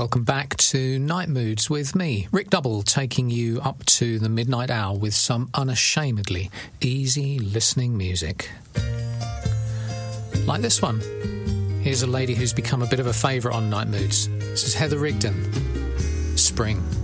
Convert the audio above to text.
Welcome back to Night Moods with me, Rick Double, taking you up to the midnight hour with some unashamedly easy listening music. Like this one. Here's a lady who's become a bit of a favourite on Night Moods. This is Heather Rigdon, Spring.